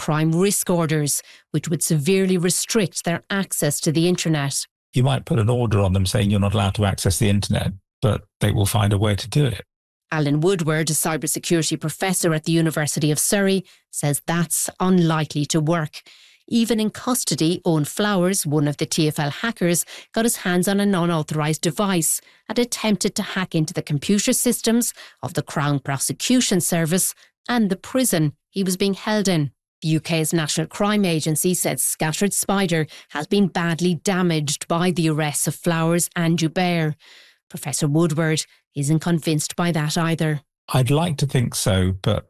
cybercrime risk orders, which would severely restrict their access to the internet. You might put an order on them saying you're not allowed to access the internet, but they will find a way to do it. Alan Woodward, a cybersecurity professor at the University of Surrey, says that's unlikely to work. Even in custody, Owen Flowers, one of the TfL hackers, got his hands on an unauthorised device and attempted to hack into the computer systems of the Crown Prosecution Service and the prison he was being held in. The UK's National Crime Agency said Scattered Spider has been badly damaged by the arrests of Flowers and Joubert. Professor Woodward isn't convinced by that either. I'd like to think so, but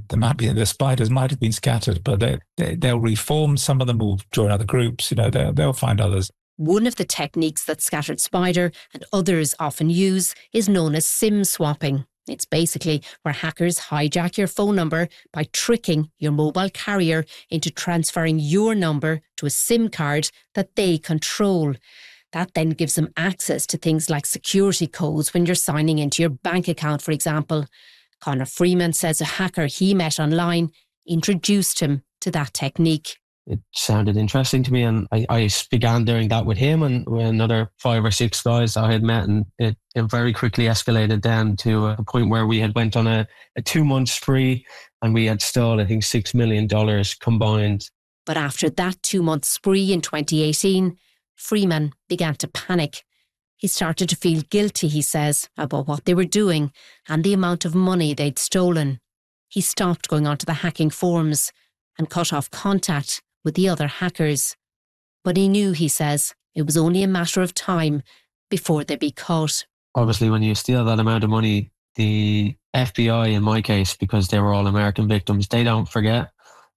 the spiders might have been scattered, but they'll reform. Some of them will join other groups. They'll find others. One of the techniques that Scattered Spider and others often use is known as SIM swapping. It's basically where hackers hijack your phone number by tricking your mobile carrier into transferring your number to a SIM card that they control. That then gives them access to things like security codes when you're signing into your bank account, for example. Conor Freeman says a hacker he met online introduced him to that technique. It sounded interesting to me, and I began doing that with him and with another 5 or 6 guys I had met, and it very quickly escalated down to a point where we had went on a 2-month spree and we had stole, I think, $6 million combined. But after that 2-month spree in 2018, Freeman began to panic. He started to feel guilty, he says, about what they were doing and the amount of money they'd stolen. He stopped going onto the hacking forums and cut off contact with the other hackers. But he knew, he says, it was only a matter of time before they'd be caught. Obviously, when you steal that amount of money, the FBI, in my case, because they were all American victims, they don't forget.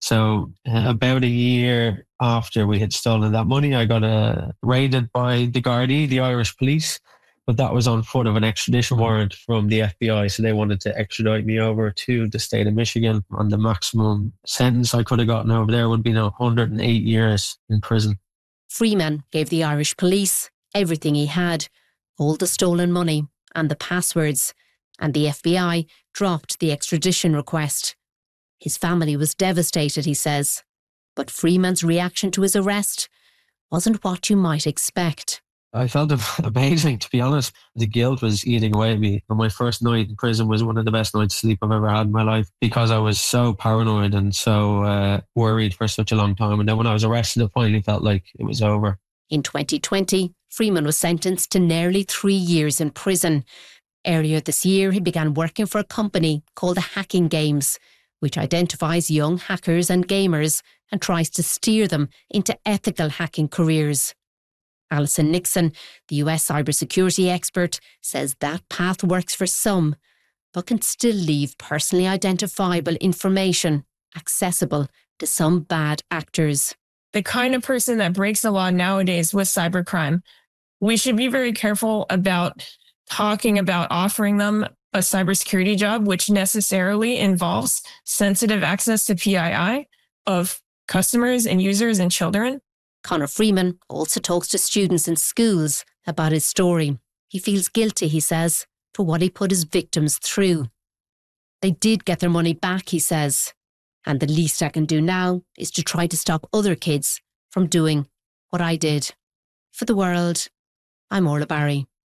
So about a year after we had stolen that money, I got raided by the Gardaí, the Irish police, but that was on foot of an extradition warrant from the FBI. So they wanted to extradite me over to the state of Michigan, and the maximum sentence I could have gotten over there would be 108 years in prison. Freeman gave the Irish police everything he had, all the stolen money and the passwords, and the FBI dropped the extradition request. His family was devastated, he says, but Freeman's reaction to his arrest wasn't what you might expect. I felt amazing, to be honest. The guilt was eating away at me. And my first night in prison was one of the best nights of sleep I've ever had in my life, because I was so paranoid and so worried for such a long time. And then when I was arrested, it finally felt like it was over. In 2020, Freeman was sentenced to nearly 3 years in prison. Earlier this year, he began working for a company called the Hacking Games, which identifies young hackers and gamers and tries to steer them into ethical hacking careers. Alison Nixon, the US cybersecurity expert, says that path works for some, but can still leave personally identifiable information accessible to some bad actors. The kind of person that breaks the law nowadays with cybercrime, we should be very careful about talking about offering them a cybersecurity job, which necessarily involves sensitive access to PII of customers and users and children. Conor Freeman also talks to students in schools about his story. He feels guilty, he says, for what he put his victims through. They did get their money back, he says, and the least I can do now is to try to stop other kids from doing what I did. For The World, I'm Orla Barry.